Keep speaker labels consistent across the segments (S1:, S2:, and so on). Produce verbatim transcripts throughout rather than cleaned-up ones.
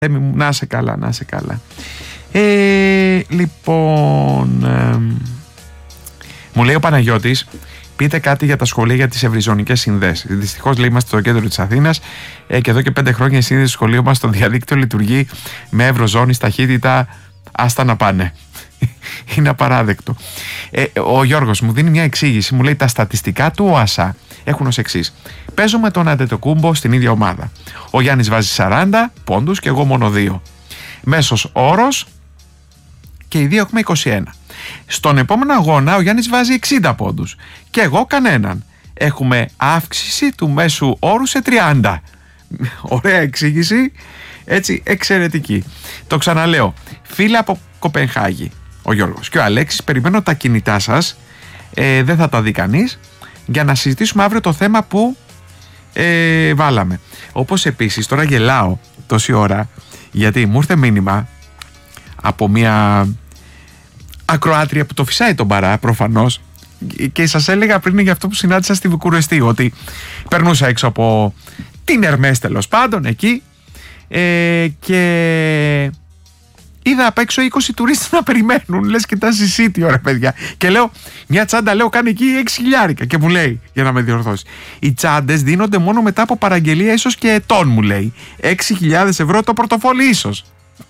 S1: Να είσαι καλά, να είσαι καλά. Ε, λοιπόν, ε, μου λέει ο Παναγιώτης, πείτε κάτι για τα σχολεία για τις ευρυζωνικές συνδέσεις. Δυστυχώς, λέει, είμαστε στο κέντρο της Αθήνας ε, και εδώ και πέντε χρόνια η σύνδεση του σχολείου μας στο διαδίκτυο λειτουργεί με ευρωζώνης ταχύτητα. Άστα να πάνε. Είναι απαράδεκτο. Ε, ο Γιώργος μου δίνει μια εξήγηση. Μου λέει τα στατιστικά του ΟΑΣΑ έχουν ως εξής. Παίζω με τον Αντετοκούμπο στην ίδια ομάδα. Ο Γιάννης βάζει σαράντα πόντους και εγώ μόνο δύο. Μέσος όρος και οι δύο έχουμε είκοσι ένα. Στον επόμενο αγώνα ο Γιάννης βάζει εξήντα πόντους και εγώ κανέναν. Έχουμε αύξηση του μέσου όρου σε τριάντα. Ωραία εξήγηση. Έτσι, εξαιρετική. Το ξαναλέω. Φίλε από Κοπενχάγη, ο Γιώργος και ο Αλέξης, περιμένω τα κινητά σας. Ε, δεν θα τα δει κανείς, για να συζητήσουμε αύριο το θέμα που ε, βάλαμε. Όπως επίσης, τώρα γελάω τόση ώρα, γιατί μου ήρθε μήνυμα από μια ακροάτρια που το φυσάει τον Παρά, προφανώς, και σας έλεγα πριν για αυτό που συνάντησα στη Βουκουρεστή, ότι περνούσα έξω από την Ερμές, τέλος πάντων, εκεί, ε, και είδα απ' έξω είκοσι τουρίστες να περιμένουν, λες και τα συσίτιο, ρε παιδιά. Και λέω, μια τσάντα, λέω, κάνει εκεί έξι χιλιάρικα. Και μου λέει, για να με διορθώσει, οι τσάντες δίνονται μόνο μετά από παραγγελία, ίσως και ετών, μου λέει. έξι χιλιάδες ευρώ το πορτοφόλι, ίσως.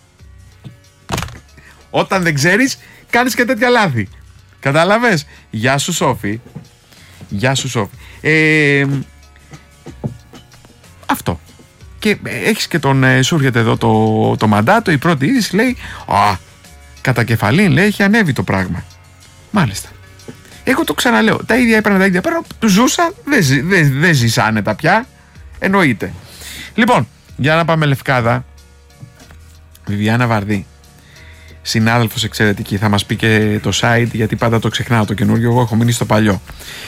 S1: Όταν δεν ξέρεις, κάνεις και τέτοια λάθη. Κατάλαβες? Γεια σου, Σόφη. Γεια σου, Σόφη. Ε, αυτό. Και έχεις και τον, ε, σου έρχεται εδώ το, το μαντάτο, η πρώτη είδηση λέει, α, κατά κεφαλήν, λέει, έχει ανέβει το πράγμα. Μάλιστα. Εγώ το ξαναλέω, τα ίδια έπαιρνα, τα ίδια παίρνω, ζούσα, δεν δε, δε ζήσανε τα πια, εννοείται. Λοιπόν, για να πάμε Λευκάδα. Βιβιάννα Βαρδί, συνάδελφος εξαιρετική, θα μας πει και το site, γιατί πάντα το ξεχνάω το καινούργιο, εγώ έχω μείνει στο παλιό.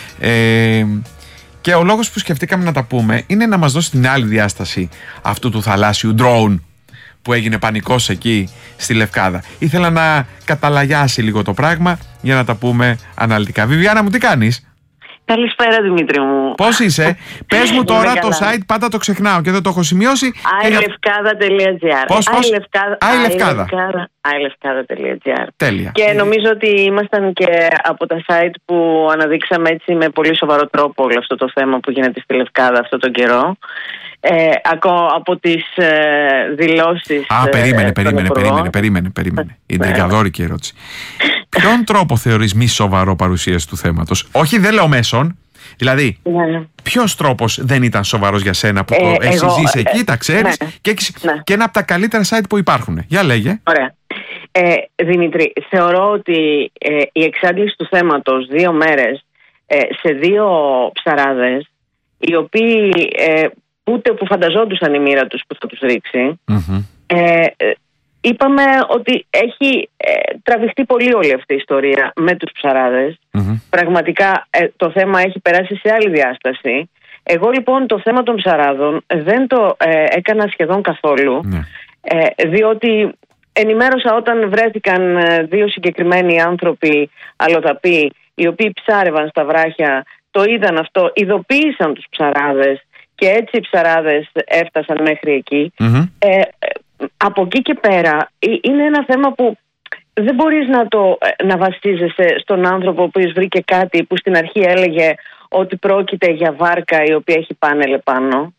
S1: Ε, Και ο λόγος που σκεφτήκαμε να τα πούμε είναι να μας δώσει την άλλη διάσταση αυτού του θαλάσσιου drone που έγινε πανικός εκεί στη Λευκάδα. Ήθελα να καταλαγιάσει λίγο το πράγμα για να τα πούμε αναλυτικά. Βιβιάννα μου, τι κάνεις?
S2: Καλησπέρα, Δημήτρη μου.
S1: Πώς είσαι? Πες μου τώρα το site, πάντα το ξεχνάω και δεν το έχω σημειώσει.
S2: άι λευκάδα τελεία τζι άρ.
S1: Πώς, πώς? άι Λευκάδα.
S2: άι λευκάδα τελεία τζι άρ.
S1: Τέλεια.
S2: Και νομίζω ότι ήμασταν και από τα site που αναδείξαμε έτσι με πολύ σοβαρό τρόπο όλο αυτό το θέμα που γίνεται στη Λευκάδα αυτόν τον καιρό. Ε, ακόμα από τις ε, δηλώσεις.
S1: Α, περίμενε,
S2: ε,
S1: περίμενε, περίμενε, περίμενε, περίμενε. Είναι εγκαδόρικη ερώτηση. Ποιον τρόπο θεωρείς μη σοβαρό παρουσίαση του θέματος? Όχι, δεν λέω μέσον. Δηλαδή, ναι. Ποιος τρόπος δεν ήταν σοβαρός για σένα που ε, εσύ ζεις εκεί, ε, τα ξέρεις, ναι, και, έχεις, ναι. και ένα από τα καλύτερα site που υπάρχουν. Για λέγε.
S2: Ωραία. Ε, Δημήτρη, θεωρώ ότι ε, η εξάντληση του θέματος δύο μέρες ε, σε δύο ψαράδες, οι οποίοι ε, ούτε που φανταζόντουσαν η μοίρα τους που θα τους ρίξει, mm-hmm. ε, είπαμε ότι έχει ε, τραβηχτεί πολύ όλη αυτή η ιστορία με τους ψαράδες. Mm-hmm. Πραγματικά ε, το θέμα έχει περάσει σε άλλη διάσταση. Εγώ λοιπόν το θέμα των ψαράδων δεν το ε, έκανα σχεδόν καθόλου, mm. ε, διότι ενημέρωσα όταν βρέθηκαν ε, δύο συγκεκριμένοι άνθρωποι αλλοδαποί, οι οποίοι ψάρευαν στα βράχια, το είδαν αυτό, ειδοποίησαν τους ψαράδες και έτσι οι ψαράδες έφτασαν μέχρι εκεί. Mm-hmm. Ε, από εκεί και πέρα είναι ένα θέμα που δεν μπορείς να, το, να βασίζεσαι στον άνθρωπο που βρήκε κάτι που στην αρχή έλεγε ότι πρόκειται για βάρκα η οποία έχει πάνελ επάνω.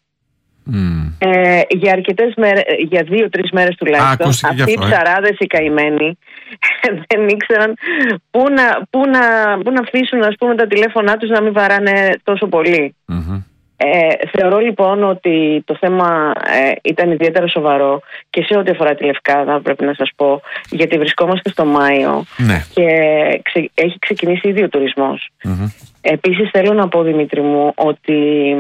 S2: Mm. Ε, για αρκετές μέρες, για δύο-τρεις μέρες τουλάχιστον, Α, αυτοί οι ψαράδες ε. οι καημένοι δεν ήξεραν πού να, πού να, πού να αφήσουν, ας πούμε, τα τηλέφωνά τους να μην βαράνε τόσο πολύ. Mm-hmm. Ε, θεωρώ λοιπόν ότι το θέμα ε, ήταν ιδιαίτερα σοβαρό και σε ό,τι αφορά τη Λευκάδα, πρέπει να σας πω, γιατί βρισκόμαστε στο Μάιο, ναι. και ξε, έχει ξεκινήσει ήδη ο τουρισμός. Mm-hmm. Επίσης θέλω να πω, Δημήτρη μου, ότι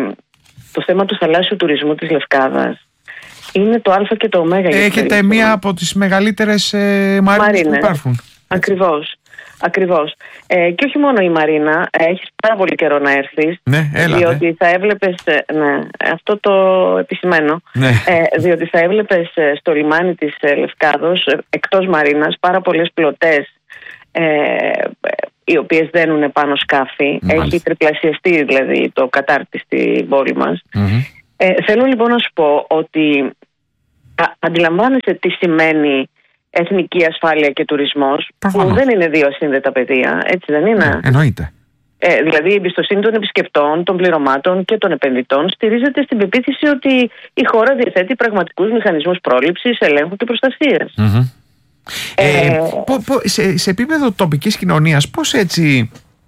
S2: το θέμα του θαλάσσιου τουρισμού της Λευκάδας είναι το Α και το Ω.
S1: Έχετε μία από τις μεγαλύτερες ε, μαρίνες που υπάρχουν.
S2: Ακριβώς. Ακριβώς. Ε, και όχι μόνο η Μαρίνα, ε, έχεις πάρα πολύ καιρό να έρθεις.
S1: Ναι, έλα,
S2: διότι
S1: ναι.
S2: θα έβλεπες, ναι, αυτό το επισημαίνω,
S1: ναι.
S2: ε, διότι θα έβλεπες στο λιμάνι της ε, Λευκάδος, ε, εκτός Μαρίνας, πάρα πολλές πλωτές ε, οι οποίες δένουν πάνω σκάφη. Μάλιστα. Έχει τριπλασιαστεί δηλαδή το κατάρτι στην πόλη μας. Mm-hmm. Ε, θέλω λοιπόν να σου πω ότι αντιλαμβάνεσαι τι σημαίνει εθνική ασφάλεια και τουρισμός,
S1: Προφανώς.
S2: που δεν είναι δύο ασύνδετα πεδία, έτσι δεν είναι?
S1: Ναι, εννοείται.
S2: Ε, δηλαδή η εμπιστοσύνη των επισκεπτών, των πληρωμάτων και των επενδυτών στηρίζεται στην πεποίθηση ότι η χώρα διαθέτει πραγματικούς μηχανισμούς πρόληψης, ελέγχου και προστασίας.
S1: Mm-hmm. Ε,
S2: Ε,
S1: πο, πο, σε, σε επίπεδο τοπικής κοινωνίας, πώς έτσι...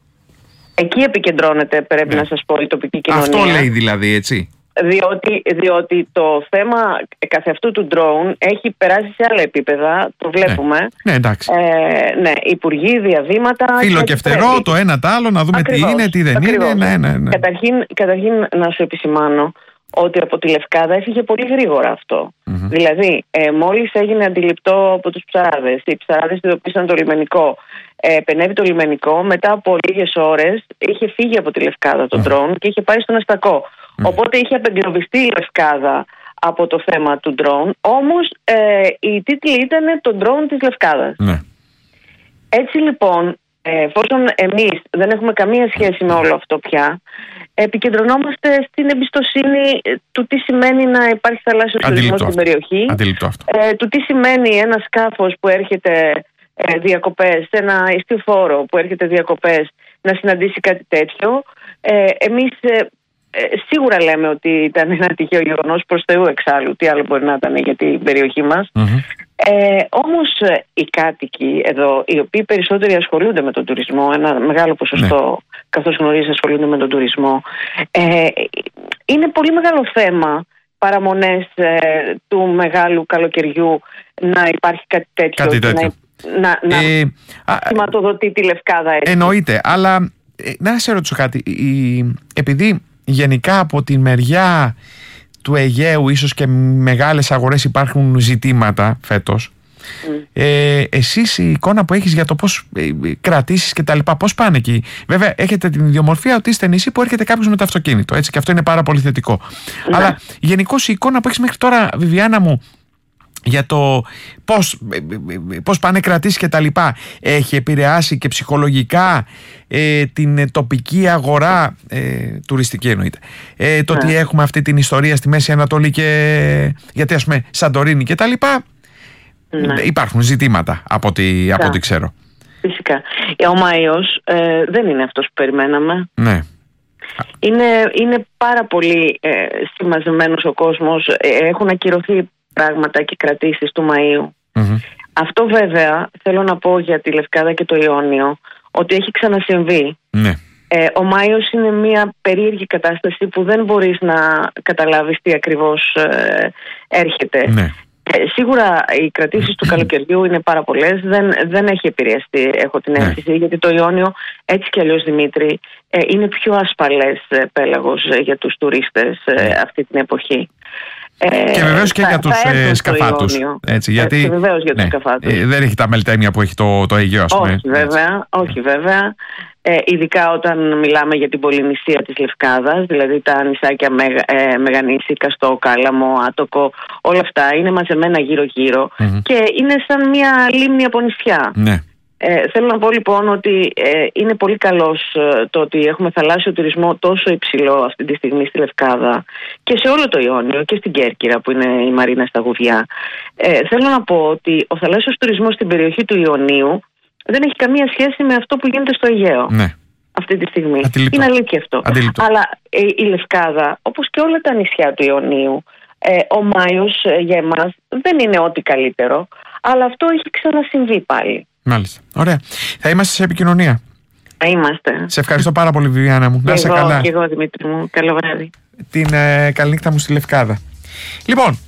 S2: Εκεί επικεντρώνεται, πρέπει
S1: Ναι.
S2: να σας πω, η τοπική κοινωνία.
S1: Αυτό λέει δηλαδή, έτσι.
S2: Διότι, διότι το θέμα καθ' αυτού του drone έχει περάσει σε άλλα επίπεδα, το βλέπουμε.
S1: Ναι, ναι, εντάξει.
S2: Ε, ναι, υπουργοί, διαβήματα.
S1: Φίλο και φτερό,
S2: πρέπει.
S1: το ένα το άλλο, να δούμε
S2: Ακριβώς,
S1: τι είναι, τι δεν
S2: ακριβώς.
S1: είναι. Ναι, ναι, ναι.
S2: Καταρχήν, καταρχήν να σου επισημάνω ότι από τη Λευκάδα έφυγε πολύ γρήγορα αυτό.
S1: Mm-hmm.
S2: Δηλαδή, ε, μόλις έγινε αντιληπτό από τους ψαράδες, οι ψαράδες ειδοποίησαν το λιμενικό, ε, επενέβη το λιμενικό, μετά από λίγες ώρες είχε φύγει από τη Λευκάδα το drone mm-hmm. και είχε πάει στον Αστακό. Mm-hmm. Οπότε είχε απεγκλωβιστεί η Λευκάδα από το θέμα του drone, όμως ε, η τίτλη ήταν το drone της Λευκάδας.
S1: Ναι.
S2: Έτσι λοιπόν, εφόσον εμείς δεν έχουμε καμία σχέση με όλο αυτό πια, επικεντρωνόμαστε στην εμπιστοσύνη του τι σημαίνει να υπάρχει θαλάσσιος τουρισμός στην περιοχή, ε, του τι σημαίνει ένα σκάφος που έρχεται ε, διακοπές, ένα ιστιοφόρο που έρχεται διακοπές να συναντήσει κάτι τέτοιο. Ε, εμείς ε, ε, σίγουρα λέμε ότι ήταν ένα τυχαίο γεγονός, προς Θεού εξάλλου, τι άλλο μπορεί να ήταν για την περιοχή μας. Mm-hmm. Ε, όμως ε, οι κάτοικοι εδώ, οι οποίοι περισσότεροι ασχολούνται με τον τουρισμό, ένα μεγάλο ποσοστό, ναι. καθώς γνωρίζεις, ασχολούνται με τον τουρισμό, ε, είναι πολύ μεγάλο θέμα παραμονές ε, του μεγάλου καλοκαιριού να υπάρχει κάτι τέτοιο,
S1: κάτι τέτοιο.
S2: να, να,
S1: ε,
S2: να σηματοδοτεί τη Λευκάδα έτσι.
S1: Εννοείται, αλλά ε, να σε ρωτήσω κάτι, η, επειδή γενικά από τη μεριά του Αιγαίου ίσως και μεγάλες αγορές υπάρχουν ζητήματα φέτος. Mm. Ε, εσείς η εικόνα που έχεις για το πώς ε, κρατήσεις και τα λοιπά, πώς πάνε εκεί? Βέβαια έχετε την ιδιομορφία ότι είστε νησί που έρχεται κάποιος με το αυτοκίνητο, έτσι, και αυτό είναι πάρα πολύ θετικό. Mm. Αλλά γενικώς η εικόνα που έχεις μέχρι τώρα, Βιβιάννα μου, για το πώς, πώς πάνε κρατήσεις και τα λοιπά, έχει επηρεάσει και ψυχολογικά ε, την τοπική αγορά, ε, τουριστική εννοείται, ε, το ότι yeah. έχουμε αυτή την ιστορία στη Μέση Ανατολή, και γιατί ας πούμε Σαντορίνη και τα λοιπά, yeah. υπάρχουν ζητήματα από ό,τι, yeah. από ό,τι ξέρω.
S2: Φυσικά. Ο Μάιος ε, δεν είναι αυτός που περιμέναμε.
S1: Ναι.
S2: Είναι, είναι πάρα πολύ ε, συμμαζεμένος ο κόσμος, ε, έχουν ακυρωθεί πράγματα και κρατήσεις του Μαΐου. Mm-hmm. Αυτό βέβαια θέλω να πω για τη Λευκάδα και το Ιόνιο, ότι έχει ξανασυμβεί. Mm-hmm. Ε, ο Μάιος είναι μια περίεργη κατάσταση που δεν μπορείς να καταλάβεις τι ακριβώς ε, έρχεται. Mm-hmm. Ε, σίγουρα οι κρατήσεις του καλοκαιριού είναι πάρα πολλές, δεν, δεν έχει επηρεαστεί, έχω την αίσθηση, mm-hmm. γιατί το Ιόνιο έτσι κι αλλιώς, Δημήτρη, ε, είναι πιο ασφαλές ε, πέλαγος ε, για τους τουρίστες ε, αυτή την εποχή.
S1: Και βεβαίως και θα, για τους ε, σκαφάτους. Έτσι, γιατί
S2: και βεβαίως για τους
S1: ναι,
S2: σκαφάτους.
S1: Ε, δεν έχει τα μελτέμια που έχει το, το Αιγαίο, ας πούμε.
S2: Όχι βέβαια, όχι βέβαια. Ε, ειδικά όταν μιλάμε για την πολυνησία της Λευκάδας, δηλαδή τα νησάκια Μεγα, ε, Μεγανήσι, Καστό, Κάλαμο, Άτοκο, όλα αυτά είναι μαζεμένα γύρω-γύρω mm-hmm. και είναι σαν μια λίμνη από νησιά. Ναι. Ε, θέλω να πω λοιπόν ότι ε, είναι πολύ καλός ε, το ότι έχουμε θαλάσσιο τουρισμό τόσο υψηλό αυτή τη στιγμή στη Λευκάδα και σε όλο το Ιόνιο και στην Κέρκυρα που είναι η Μαρίνα στα Γουδιά. Ε, θέλω να πω ότι ο θαλάσσιος τουρισμός στην περιοχή του Ιωνίου δεν έχει καμία σχέση με αυτό που γίνεται στο Αιγαίο. Ναι. Αυτή τη στιγμή. Αντιληπτό. Είναι αλήθεια αυτό. Αντιληπτό. Αλλά ε, η Λευκάδα, όπως και όλα τα νησιά του Ιωνίου, ε, ο Μάιος ε, για εμάς δεν είναι ό,τι καλύτερο, αλλά αυτό έχει ξανασυμβεί πάλι.
S1: Μάλιστα. Ωραία. Θα είμαστε σε επικοινωνία.
S2: Θα είμαστε.
S1: Σε ευχαριστώ πάρα πολύ, Βιβιάννα μου. Να είσαι καλά.
S2: Και εγώ, Δημήτρη μου. Καλό βράδυ.
S1: Την ε, καλή νύχτα μου στη Λευκάδα. Λοιπόν,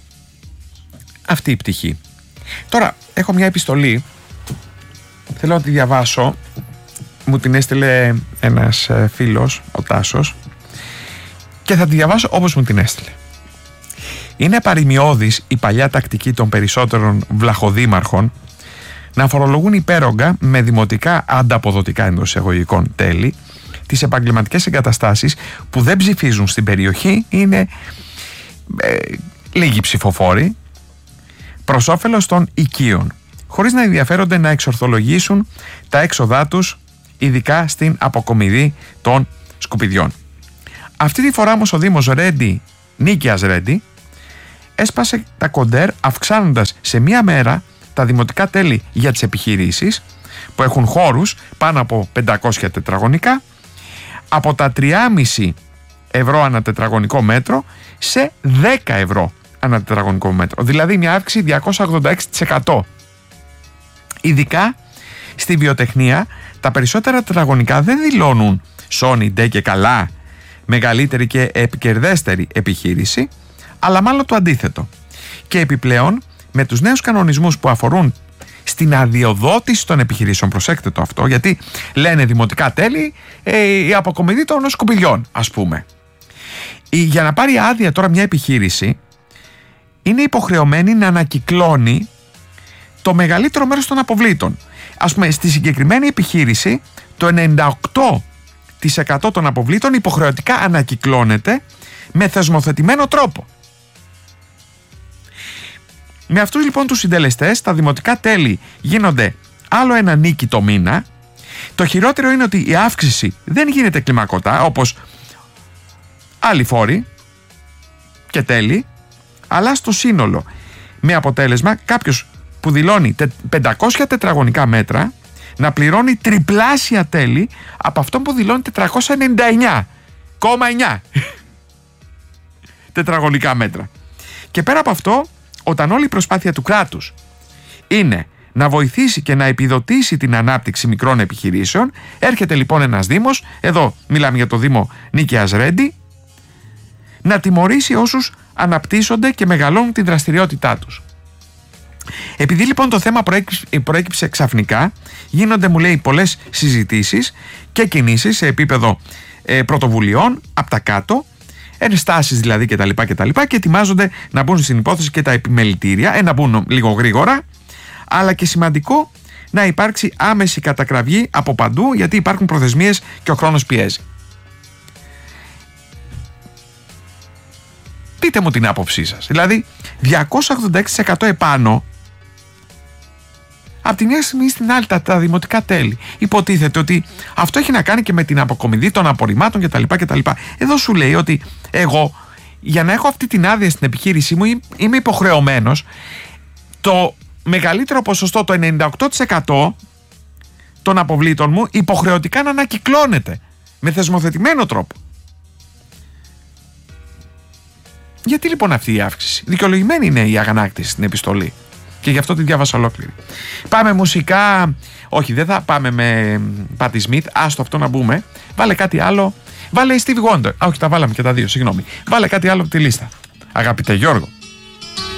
S1: αυτή η πτυχή. Τώρα, έχω μια επιστολή. Θέλω να τη διαβάσω. Μου την έστειλε ένας φίλος, ο Τάσος, και θα τη διαβάσω όπως μου την έστειλε. Είναι παρημιώδης η παλιά τακτική των περισσότερων βλαχοδήμαρχων να φορολογούν υπέρογκα με δημοτικά ανταποδοτικά εντός εισαγωγικών τέλη τις επαγγελματικές εγκαταστάσεις που δεν ψηφίζουν στην περιοχή. Είναι ε, λίγοι ψηφοφόροι προς όφελος των οικείων, χωρίς να ενδιαφέρονται να εξορθολογήσουν τα έξοδά τους, ειδικά στην αποκομιδή των σκουπιδιών. Αυτή τη φορά όμως ο Δήμος Ρέντι, Νίκαιας Ρέντι, έσπασε τα κοντέρ, αυξάνοντας σε μία μέρα τα δημοτικά τέλη για τις επιχειρήσεις που έχουν χώρους πάνω από πεντακόσια τετραγωνικά από τα τρία κόμμα πέντε ευρώ ανά τετραγωνικό μέτρο σε δέκα ευρώ ανά τετραγωνικό μέτρο. Δηλαδή μια αύξηση διακόσια ογδόντα έξι τοις εκατό. Ειδικά στη βιοτεχνία τα περισσότερα τετραγωνικά δεν δηλώνουν Sony, ντε και καλά μεγαλύτερη και επικερδέστερη επιχείρηση, αλλά μάλλον το αντίθετο. Και επιπλέον με τους νέους κανονισμούς που αφορούν στην αδειοδότηση των επιχειρήσεων, προσέξτε το αυτό, γιατί λένε δημοτικά τέλη, ε, η αποκομιδή των σκουπιδιών, ας πούμε. Για να πάρει άδεια τώρα μια επιχείρηση, είναι υποχρεωμένη να ανακυκλώνει το μεγαλύτερο μέρος των αποβλήτων. Ας πούμε, στη συγκεκριμένη επιχείρηση, το ενενήντα οκτώ τοις εκατό των αποβλήτων υποχρεωτικά ανακυκλώνεται με θεσμοθετημένο τρόπο. Με αυτούς λοιπόν τους συντελεστές, τα δημοτικά τέλη γίνονται άλλο ένα νίκη το μήνα. Το χειρότερο είναι ότι η αύξηση δεν γίνεται κλιμακωτά, όπως άλλοι φόροι και τέλη, αλλά στο σύνολο. Με αποτέλεσμα κάποιος που δηλώνει πεντακόσια τετραγωνικά μέτρα να πληρώνει τριπλάσια τέλη από αυτό που δηλώνει τετρακόσια ενενήντα εννιά κόμμα εννιά τετραγωνικά μέτρα. Και πέρα από αυτό, όταν όλη η προσπάθεια του κράτους είναι να βοηθήσει και να επιδοτήσει την ανάπτυξη μικρών επιχειρήσεων, έρχεται λοιπόν ένας δήμος, εδώ μιλάμε για το Δήμο Νίκαιας Ρέντι, να τιμωρήσει όσους αναπτύσσονται και μεγαλώνουν την δραστηριότητά τους. Επειδή λοιπόν το θέμα προέκυψε, προέκυψε ξαφνικά, γίνονται, μου λέει, πολλές συζητήσεις και κινήσεις σε επίπεδο ε, πρωτοβουλειών από τα κάτω, ενστάσεις δηλαδή κτλ. κτλ. Και ετοιμάζονται να μπουν στην υπόθεση και τα επιμελητήρια, ε, να μπουν λίγο γρήγορα, αλλά και σημαντικό να υπάρξει άμεση κατακραυγή από παντού, γιατί υπάρχουν προθεσμίες και ο χρόνος πιέζει. Πείτε μου την άποψή σας. Δηλαδή διακόσια ογδόντα έξι τοις εκατό επάνω από τη μια στιγμή στην άλλη τα, τα δημοτικά τέλη. Υποτίθεται ότι αυτό έχει να κάνει και με την αποκομιδή των απορριμμάτων κτλ. κτλ. Εδώ σου λέει ότι εγώ, για να έχω αυτή την άδεια στην επιχείρησή μου, είμαι υποχρεωμένος το μεγαλύτερο ποσοστό, το ενενήντα οκτώ τοις εκατό των αποβλήτων μου, υποχρεωτικά να ανακυκλώνεται με θεσμοθετημένο τρόπο. Γιατί λοιπόν αυτή η αύξηση? Δικαιολογημένη είναι η αγανάκτηση στην επιστολή και γι' αυτό τη διάβασα ολόκληρη. Πάμε μουσικά. Όχι, δεν θα πάμε με Patti Smith. Άστο αυτό να μπούμε. Βάλε κάτι άλλο. Βάλε Stevie Wonder. Α, όχι, τα βάλαμε και τα δύο, συγγνώμη. Βάλε κάτι άλλο από τη λίστα, αγαπητέ Γιώργο.